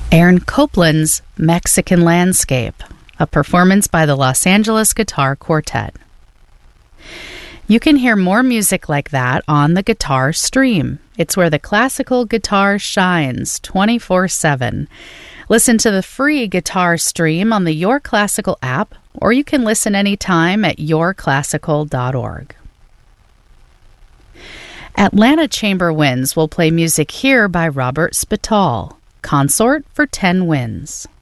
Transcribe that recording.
Aaron Copland's Mexican Landscape, a performance by the Los Angeles Guitar Quartet. You can hear more music like that on the Guitar Stream. It's where the classical guitar shines 24/7. Listen to the free Guitar Stream on the Your Classical app, or you can listen anytime at yourclassical.org. Atlanta Chamber Winds will play music here by Robert Spital, Consort for 10 Winds.